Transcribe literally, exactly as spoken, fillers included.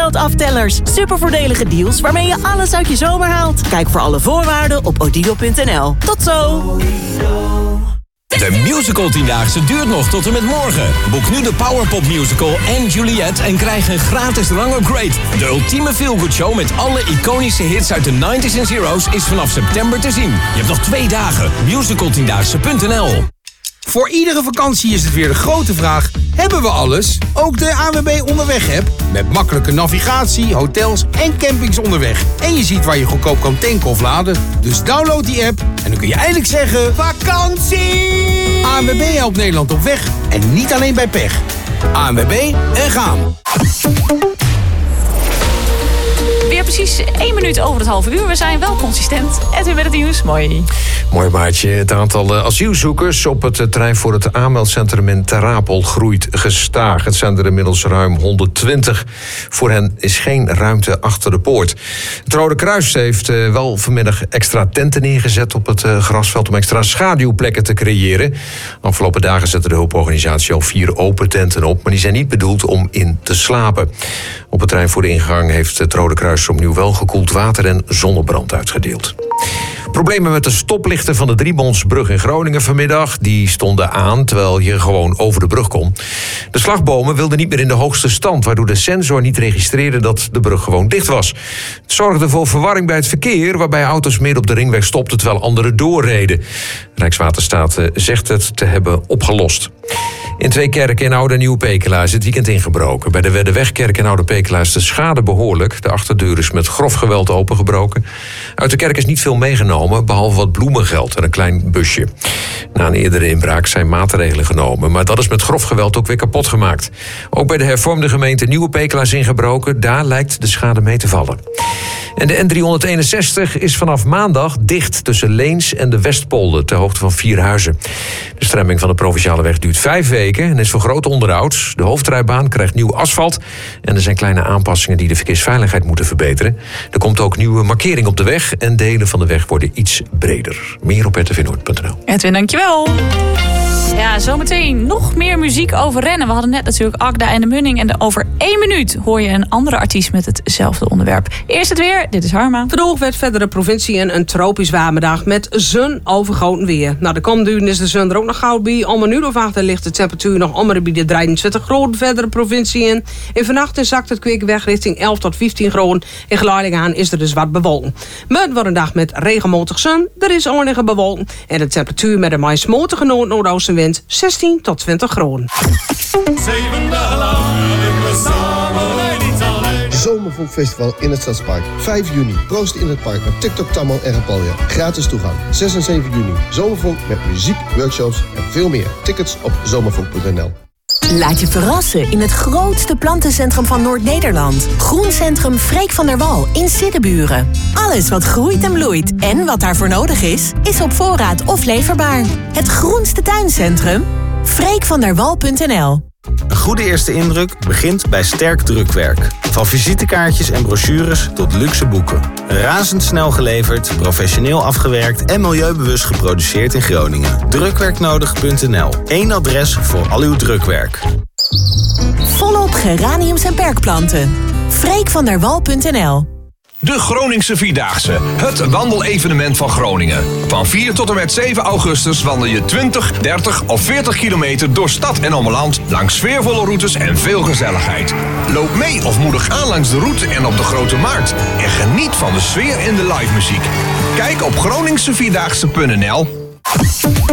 spoedgeldaftelers. Supervoordelige deals waarmee je alles uit je zomer haalt. Kijk voor alle voorwaarden op odido punt n l. Tot zo! De musical tiendaagse duurt nog tot en met morgen. Boek nu de Powerpop Musical en Juliet en krijg een gratis rangupgrade. De ultieme feel-good show met alle iconische hits uit de nineties en zero's is vanaf september te zien. Je hebt nog twee dagen. musical tiendaagse punt n l. Voor iedere vakantie is het weer de grote vraag: hebben we alles? Ook de A N W B Onderweg-app. Met makkelijke navigatie, hotels en campings onderweg. En je ziet waar je goedkoop kan tanken of laden. Dus download die app en dan kun je eindelijk zeggen: vakantie! A N W B helpt Nederland op weg en niet alleen bij pech. A N W B en gaan. Weer precies één minuut over het halve uur. We zijn wel consistent. Edwin met het nieuws. Mooi. Mooi maatje. Het aantal asielzoekers op het terrein voor het aanmeldcentrum in Ter Apel groeit gestaag. Het zijn er inmiddels ruim honderdtwintig. Voor hen is geen ruimte achter de poort. Het Rode Kruis heeft wel vanmiddag extra tenten neergezet op het grasveld om extra schaduwplekken te creëren. Afgelopen dagen zette de hulporganisatie al vier open tenten op, maar die zijn niet bedoeld om in te slapen. Op het terrein voor de ingang heeft het Rode Kruis opnieuw wel gekoeld water en zonnebrand uitgedeeld. Problemen met de stoplichten van de Driebondsbrug in Groningen vanmiddag. Die stonden aan terwijl je gewoon over de brug kon. De slagbomen wilden niet meer in de hoogste stand, waardoor de sensor niet registreerde dat de brug gewoon dicht was. Het zorgde voor verwarring bij het verkeer, waarbij auto's midden op de ringweg stopten terwijl anderen doorreden. Rijkswaterstaat zegt het te hebben opgelost. In twee kerken in Oude en Nieuwe Pekela is het weekend ingebroken. Bij de Weddenwegkerk in Oude Pekela is de schade behoorlijk. De achterdeur is met grof geweld opengebroken. Uit de kerk is niet veel meegenomen, behalve wat bloemengeld en een klein busje. Na een eerdere inbraak zijn maatregelen genomen, maar dat is met grof geweld ook weer kapot gemaakt. Ook bij de hervormde gemeente Nieuwe Pekela is ingebroken. Daar lijkt de schade mee te vallen. En de N driehonderdeenenzestig is vanaf maandag dicht tussen Leens en de Westpolder, ter hoogte van Vierhuizen. De stremming van de provinciale weg duurt vijf weken en is voor groot onderhoud. De hoofdrijbaan krijgt nieuw asfalt en er zijn kleine aanpassingen die de verkeersveiligheid moeten verbeteren. Er komt ook nieuwe markering op de weg en delen van de weg worden iets breder. Meer op r t v noord punt n l. Edwin, dankjewel. Ja, zometeen nog meer muziek over rennen. We hadden net natuurlijk Agda en de Munning. En over één minuut hoor je een andere artiest met hetzelfde onderwerp. Eerst het weer, dit is Harma. Vandaag werd verder de provincie in een tropisch warme met zon overgoten weer. Nou, de komende uren is de zon er ook nog gauw bij. Om een uur of acht ligt de temperatuur nog om bij de drieëntwintig graden verdere provincie in. En vannacht zakt het kwik weg richting elf tot vijftien graden. En geleidelijk aan is er dus wat bewolking. Maar het wordt een dag met regenmatig zon. Er is enige bewolking. En de temperatuur met een meest matige noordoostenwind zestien tot twintig graden. Zeven dagen lang hebben we samen. Zomervolkfestival in het Stadspark. vijf juni. Proost in het park met TikTok, Tammo en Rapalja. Gratis toegang. zes en zeven juni. Zomervolk met muziek, workshops en veel meer. Tickets op zomervolk punt n l. Laat je verrassen in het grootste plantencentrum van Noord-Nederland. Groencentrum Freek van der Wal in Siddeburen. Alles wat groeit en bloeit en wat daarvoor nodig is, is op voorraad of leverbaar. Het groenste tuincentrum? freek van der wal punt n l. Een goede eerste indruk begint bij sterk drukwerk. Van visitekaartjes en brochures tot luxe boeken. Razendsnel geleverd, professioneel afgewerkt en milieubewust geproduceerd in Groningen. drukwerknodig punt n l. Eén adres voor al uw drukwerk. Volop geraniums en perkplanten. freek van der wal punt n l. De Groningse Vierdaagse, het wandelevenement van Groningen. Van vier tot en met zeven augustus wandel je twintig, dertig of veertig kilometer door stad en omland langs sfeervolle routes en veel gezelligheid. Loop mee of moedig aan langs de route en op de Grote Markt. En geniet van de sfeer en de live muziek. Kijk op groningse vierdaagse punt n l.